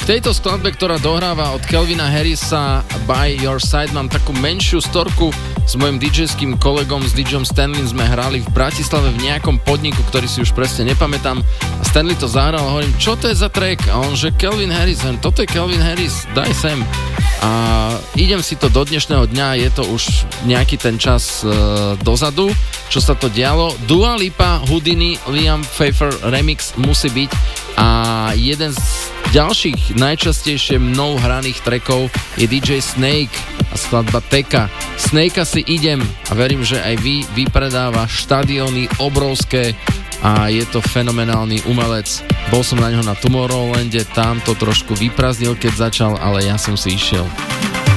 V tejto skladbe, ktorá dohráva od Calvina Harrisa By Your Side, mám takú menšiu storku s mojim DJ-ským kolegom, s DJom Stanleym sme hrali v Bratislave v nejakom podniku, ktorý si už presne nepamätám. A Stanley to zahral a hovorím, čo to je za track? A on, že Calvin Harris, toto je Calvin Harris, daj sem. A idem si to do dnešného dňa, je to už nejaký ten čas dozadu, čo sa to dialo. Dua Lipa, Houdini, Liam Pfeiffer remix musí byť a jeden z ďalších najčastejšie mnou hraných trackov je DJ Snake a skladba Teka. Snakea si idem a verím, že aj vy vypredáva štadióny obrovské a je to fenomenálny umelec. Bol som na ňo na Tomorrowlande, tam to trošku vyprazdnil, keď začal, ale ja som si išiel.